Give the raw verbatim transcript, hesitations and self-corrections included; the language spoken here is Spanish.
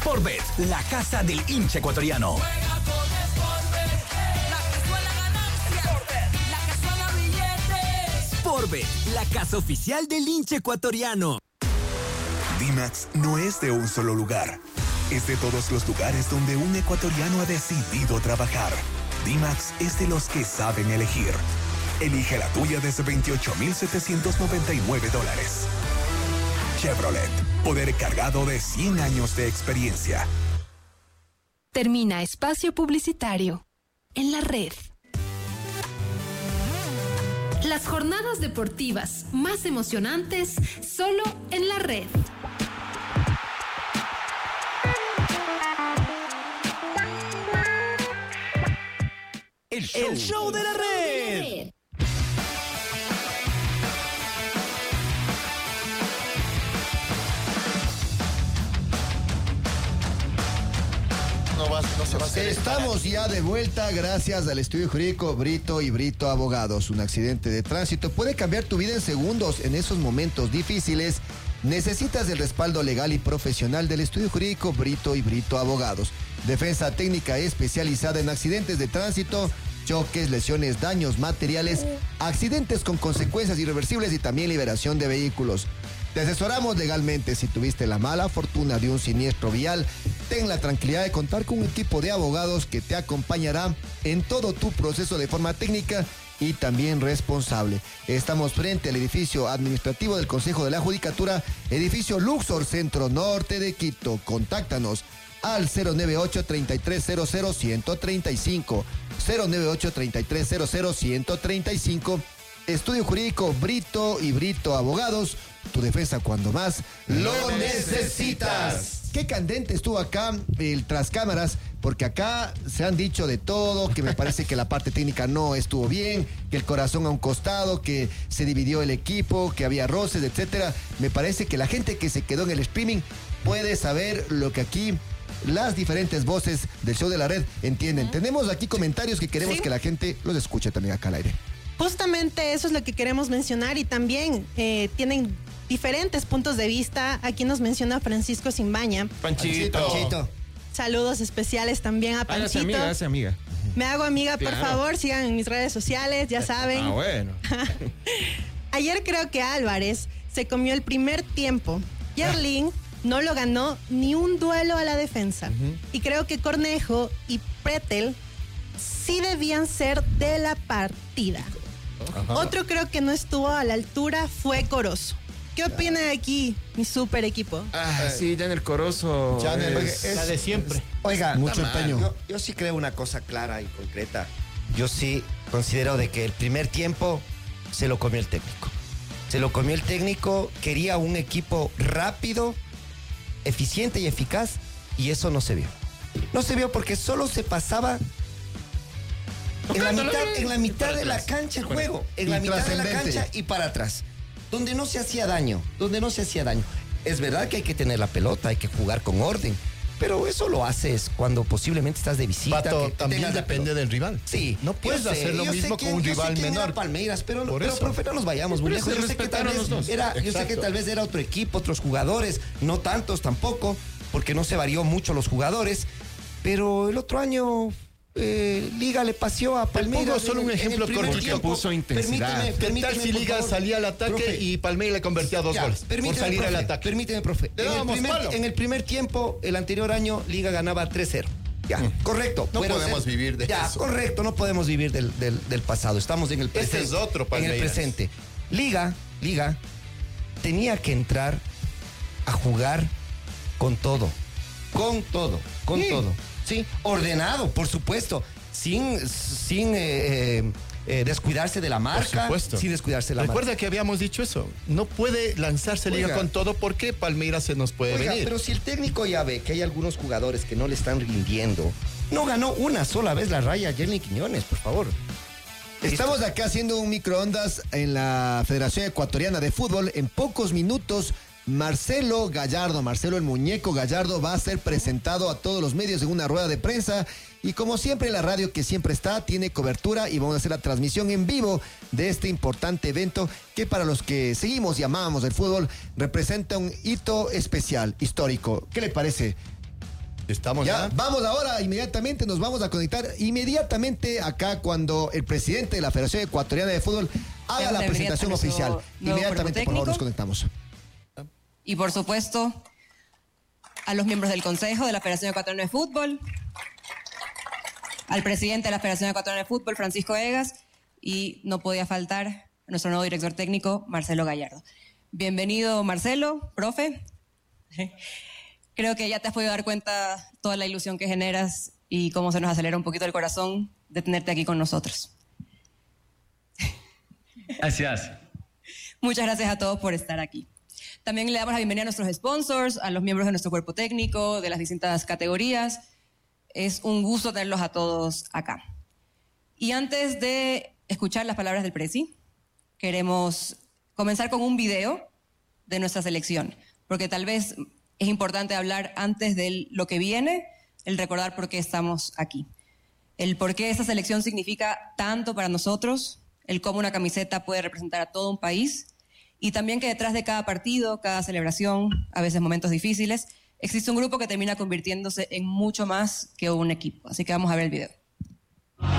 Sportbet, la casa del hincha ecuatoriano. Juega con Sportbet, la que suena ganancia, la que suena billetes. Sportbet, la casa oficial del hincha ecuatoriano. D-Max no es de un solo lugar. Es de todos los lugares donde un ecuatoriano ha decidido trabajar. D-Max es de los que saben elegir. Elige la tuya desde veintiocho mil setecientos noventa y nueve dólares. Chevrolet, poder cargado de cien años de experiencia. Termina espacio publicitario en la red. Las jornadas deportivas más emocionantes solo en la red. El show, El show de la red. No va, no se va a hacer. Estamos ya de vuelta gracias al estudio jurídico Brito y Brito Abogados. Un accidente de tránsito puede cambiar tu vida en segundos. En esos momentos difíciles necesitas el respaldo legal y profesional del estudio jurídico Brito y Brito Abogados. Defensa técnica especializada en accidentes de tránsito, choques, lesiones, daños materiales, accidentes con consecuencias irreversibles y también liberación de vehículos. Te asesoramos legalmente. Si tuviste la mala fortuna de un siniestro vial, ten la tranquilidad de contar con un equipo de abogados que te acompañará en todo tu proceso de forma técnica y también responsable. Estamos frente al edificio administrativo del Consejo de la Judicatura, edificio Luxor, Centro Norte de Quito. Contáctanos al cero nueve ocho, tres tres cero cero, uno tres cinco, cero nueve ocho, tres tres cero cero, uno tres cinco. Estudio Jurídico Brito y Brito Abogados, tu defensa cuando más lo necesitas. Qué candente estuvo acá el tras cámaras, porque acá se han dicho de todo, que me parece que la parte técnica no estuvo bien, que el corazón a un costado, que se dividió el equipo, que había roces, etcétera. Me parece que la gente que se quedó en el streaming puede saber lo que aquí las diferentes voces del show de la red entienden. Uh-huh. Tenemos aquí comentarios que queremos ¿Sí? que la gente los escuche también acá al aire. Justamente eso es lo que queremos mencionar y también eh, tienen diferentes puntos de vista. Aquí nos menciona Francisco Simbaña. Panchito. Panchito. Saludos especiales también a Panchito. Hágase amiga, hágase amiga. Me hago amiga, claro. Por favor, sigan en mis redes sociales, ya saben. Ah, bueno. Ayer creo que Álvarez se comió el primer tiempo. Yerlin no lo ganó ni un duelo a la defensa. Uh-huh. Y creo que Cornejo y Pretel sí debían ser de la partida. Ajá. Otro creo que no estuvo a la altura fue Corozo. ¿Qué opina aquí mi super equipo? Ah, sí, Janel Corozo. Janel es, es la de siempre. Es, oiga, mucho empeño. Yo, yo sí creo una cosa clara y concreta. Yo sí considero de que el primer tiempo se lo comió el técnico. Se lo comió el técnico, quería un equipo rápido, eficiente y eficaz, y eso no se vio. No se vio porque solo se pasaba en la mitad, en la mitad de la cancha el juego, en la mitad de la cancha y para atrás, donde no se hacía daño, donde no se hacía daño. Es verdad que hay que tener la pelota, hay que jugar con orden, pero eso lo haces cuando posiblemente estás de visita. Pato, que también depende del rival. Sí. No puedes sé, hacer lo mismo con un rival menor. Era Palmeiras, pero, no, pero profe, no nos vayamos muy lejos. Yo sé que tal vez era, yo sé que tal vez era otro equipo, otros jugadores, no tantos tampoco, porque no se varió mucho los jugadores, pero el otro año Eh, Liga le paseó a Palmeiras. Pongo solo un ejemplo corto que puso intensidad. Permíteme, permíteme, ¿qué tal si Liga favor, salía al ataque profe, y Palmeiras le convertía dos ya, goles por salir profe, al ataque? Permíteme, profe. En el, primer, en el primer tiempo, el anterior año, Liga ganaba tres cero. Ya, mm. correcto. No podemos ser, vivir de ya, eso. Correcto, no podemos vivir del, del, del pasado. Estamos en el presente. Ese es otro Palmeiras. En el presente. Liga, Liga tenía que entrar a jugar con todo. Con todo, con sí. todo. Sí, ordenado, por supuesto. Sin, sin eh, eh, descuidarse de la marca, sin descuidarse de la Recuerda marca. que habíamos dicho eso. No puede lanzarse Liga Oiga, con todo porque Palmeiras se nos puede Oiga, venir. Pero si el técnico ya ve que hay algunos jugadores que no le están rindiendo, no ganó una sola vez la raya Yerlin Quiñones, por favor. Estamos ¿Listo? acá haciendo un microondas en la Federación Ecuatoriana de Fútbol. En pocos minutos, Marcelo Gallardo, Marcelo el Muñeco Gallardo va a ser presentado a todos los medios en una rueda de prensa y como siempre la radio que siempre está tiene cobertura y vamos a hacer la transmisión en vivo de este importante evento que para los que seguimos y amamos el fútbol representa un hito especial, histórico. ¿Qué le parece? Estamos ya. ya. Vamos ahora, inmediatamente nos vamos a conectar inmediatamente acá cuando el presidente de la Federación Ecuatoriana de Fútbol haga la presentación oficial. Inmediatamente, por favor, nos conectamos. Y por supuesto, a los miembros del Consejo de la Federación Ecuatoriana de Fútbol, al presidente de la Federación Ecuatoriana de Fútbol, Francisco Egas, y no podía faltar nuestro nuevo director técnico, Marcelo Gallardo. Bienvenido, Marcelo, profe. Creo que ya te has podido dar cuenta toda la ilusión que generas y cómo se nos acelera un poquito el corazón de tenerte aquí con nosotros. Gracias. Muchas gracias a todos por estar aquí. También le damos la bienvenida a nuestros sponsors, a los miembros de nuestro cuerpo técnico, de las distintas categorías. Es un gusto tenerlos a todos acá. Y antes de escuchar las palabras del presi, queremos comenzar con un video de nuestra selección, porque tal vez es importante hablar antes de lo que viene, el recordar por qué estamos aquí. El por qué esta selección significa tanto para nosotros, el cómo una camiseta puede representar a todo un país, y también que detrás de cada partido, cada celebración, a veces momentos difíciles, existe un grupo que termina convirtiéndose en mucho más que un equipo. Así que vamos a ver el video.